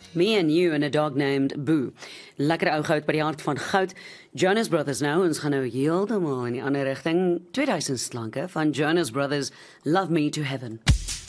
Me and You and a Dog Named Boo. Lekker ou goud by die hart van goud. Jonas Brothers nou, ons gaan nou heeltemal in die ander rigting. 2000 slanke van Jonas Brothers, Love Me to Heaven.